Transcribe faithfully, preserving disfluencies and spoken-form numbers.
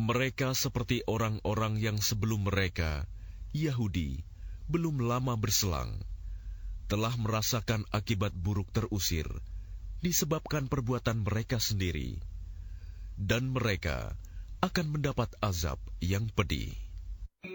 Mereka seperti orang-orang yang sebelum mereka, Yahudi, belum lama berselang, telah merasakan akibat buruk terusir, disebabkan perbuatan mereka sendiri, dan mereka akan mendapat azab yang pedih.